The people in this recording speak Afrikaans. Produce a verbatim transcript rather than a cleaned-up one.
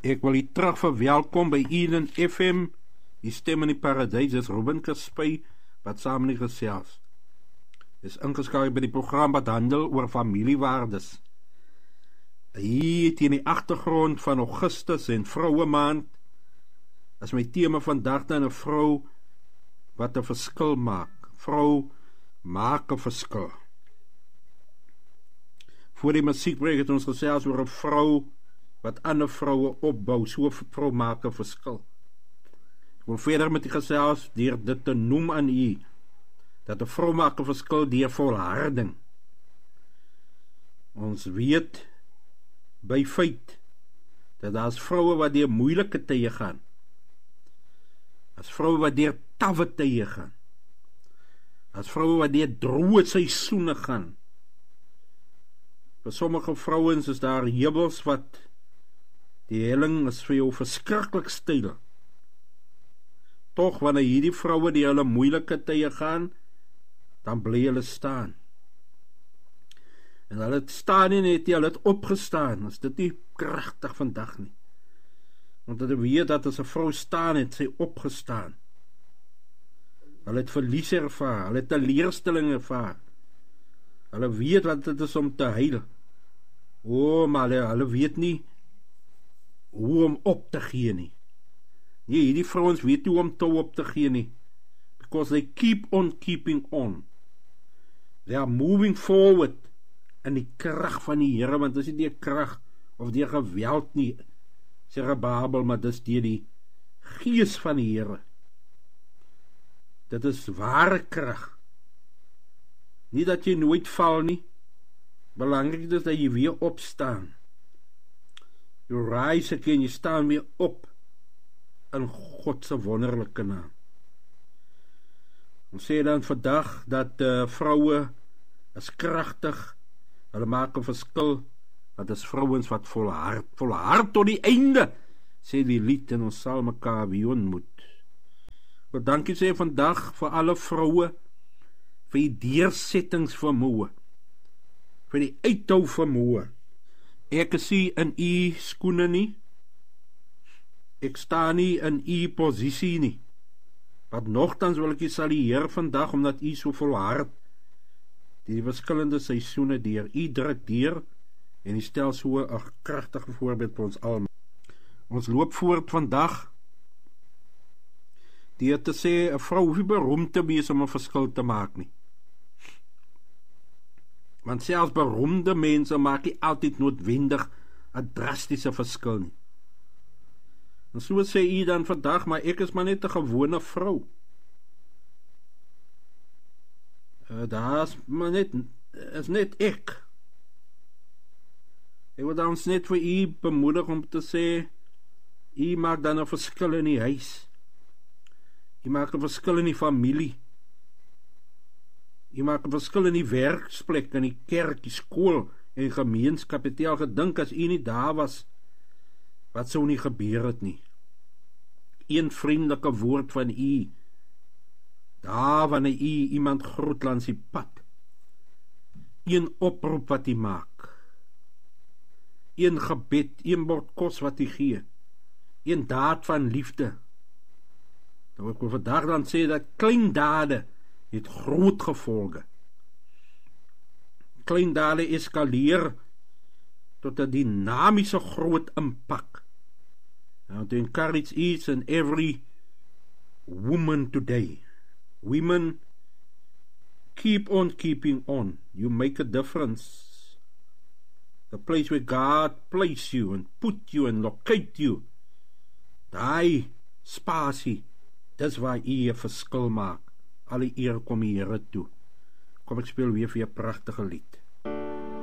Ek wil u terug verwelkom by Eden F M, die stem in die paradys. Dis Ruben Kaspy wat saam met gesels. Is ingeskakel by die program wat handel oor familiewaardes. Hier teen die agtergrond van Augustus en vroue maand is my tema vandag dan 'n vrou wat 'n verskil maak. Vrou maak 'n verskil. Voor die musiekbreek het ons gesels oor 'n vrou wat ander vroue opbou, so 'n vrou maak 'n verskil. Ek wil verder met die gesels deur dit te noem aan u, dat 'n vrou maak 'n verskil deur volharding. Ons weet by feit dat daar is vroue wat deur moeilike tye gaan. As vroue wat deur tawwe tye gaan. As vroue wat deur droë seisoene gaan. Vir sommige vrouens is daar jebels wat die helling is vir jou verskriklik styl. Tog wanneer hierdie vroue die hulle moeilike tye gaan, dan bly hulle staan. En hulle het staan nie net, hulle het opgestaan. Is dit nie kragtig vandag nie? Want hulle weet dat as 'n vrou staan het, sy opgestaan. Hulle het verlies ervaar, hulle het teleurstelling ervaar. Hulle weet wat dit is om te huil. O, maar hulle, hulle weet nie hoe om op te gee nie. Nee, hierdie vrouens weet nie hoe om te op te gee nie. Because they keep on keeping on. They are moving forward in die krag van die Here, want dit is nie die krag of die geweld nie, sê Babel, maar dit is die, die gees van die Here. Dit is ware krag. Nie dat jy nooit val nie. Belangrik is dat jy weer opstaan. You rise again, jy staan weer op in God se wonderlike naam. Ons sê dan vandag dat uh, vroue is kragtig, hulle maak 'n verskil, wat is vrouens wat volhard, volhard tot die einde, sê die lied, en ons sal mekaar weer ontmoet. Wel, dankie sê vandag vir alle vroue, vir die deursettingsvermoë, vir die uithou vermoë. Ek is nie in u skoene nie, ek sta nie in u posisie nie, wat nogtans wil ek u salieer vandag, omdat u so volhard die verskillende seisoene deur, u druk deur, en u stel so 'n kragtige voorbeeld vir ons almal. Ons loop voort vandag, deur te sê, 'n vrou hoef nie beroemd te wees om 'n verskil te maak nie. Want selfs beroemde mense maak nie altyd noodwendig 'n drastiese verskil nie. En so sê u dan vandag, maar ek is maar net 'n gewone vrou. Uh, daar is maar net, is net ek. Ek wil dan net vir u bemoedig om te sê, u maak dan 'n verskil in die huis. U maak 'n verskil in die familie. U maak 'n verskil in die werksplek, in die kerk, die skool en gemeenskap. Het jy al gedink as u nie daar was, wat sou nie gebeur het nie? Een vriendelike woord van u, daar wanneer u iemand groet langs die pad, een oproep wat u maak, een gebed, een bord kos wat u gee, een daad van liefde. Nou ek wil vandag dan sê dat klein dade het groot gevolge. Klein dade eskaleer tot 'n dinamiese groot impak. Now to encourage each and every woman today. Women, keep on keeping on. You make a difference. The place where God place you and put you and locate you. Daai spasie, dis waar u 'n verskil maak. Alle eer kom die Here toe. Kom ek speel weer vir 'n pragtige lied.